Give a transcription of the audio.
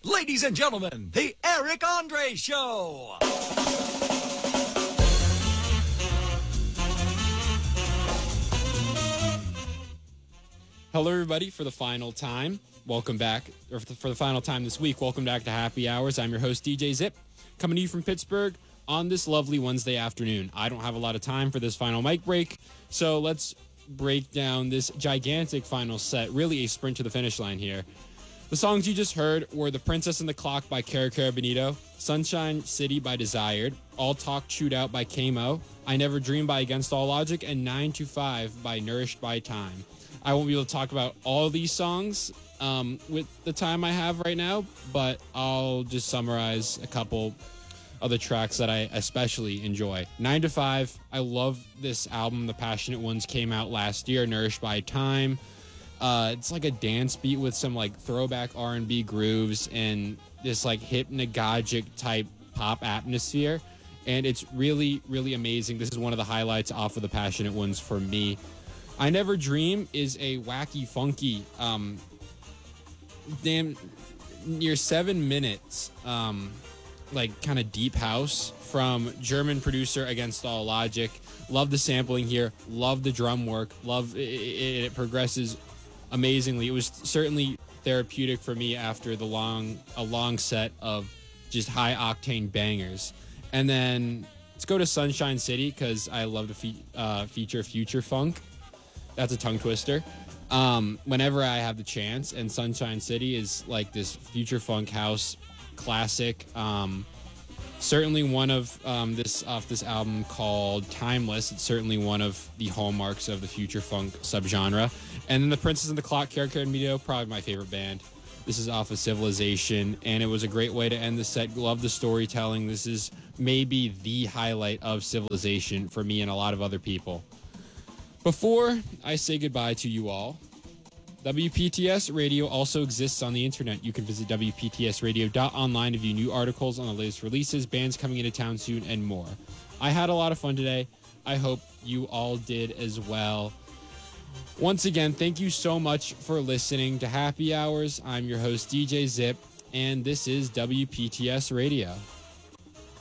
Ladies and gentlemen, the Eric Andre Show. Hello, everybody, for the final time. Welcome back, or for the final time this week, welcome back to Happy Hours. I'm your host, DJ Zip, coming to you from Pittsburgh on this lovely Wednesday afternoon. I don't have a lot of time for this final mic break, so let's break down this gigantic final set, really a sprint to the finish line here. The songs you just heard were The Princess and the Clock by Cara Cara Bonito, Sunshine City by Desired, All Talk Chewed Out by K-Mo, I Never Dream by Against All Logic, and 9 to 5 by Nourished by Time. I won't be able to talk about all these songs with the time I have right now, but I'll just summarize a couple of the tracks that I especially enjoy. 9 to 5, I love this album. The Passionate Ones came out last year, Nourished by Time. It's like a dance beat with some like throwback R&B grooves and this like hypnagogic type pop atmosphere. And it's really, really amazing. This is one of the highlights off of the Passionate Ones for me. I Never Dream is a wacky, funky, near 7 minutes, like kind of deep house from German producer Against All Logic. Love the sampling here. Love the drum work. Love it progresses amazingly. It was certainly therapeutic for me after a long set of just high octane bangers. And then let's go to Sunshine City because I love to feature future funk. That's a tongue twister. Whenever I have the chance, and Sunshine City is like this future funk house classic. Certainly one of this album called Timeless. It's certainly one of the hallmarks of the future funk subgenre. And then The Princess and the Clock, Cara Cara Bonito, probably my favorite band. This is off of Civilization, and it was a great way to end the set. Love the storytelling. This is maybe the highlight of Civilization for me and a lot of other people. Before I say goodbye to you all, WPTS Radio also exists on the internet. You can visit WPTSradio.online to view new articles on the latest releases, bands coming into town soon, and more. I had a lot of fun today. I hope you all did as well. Once again, thank you so much for listening to Happy Hours. I'm your host, DJ Zip, and this is WPTS Radio.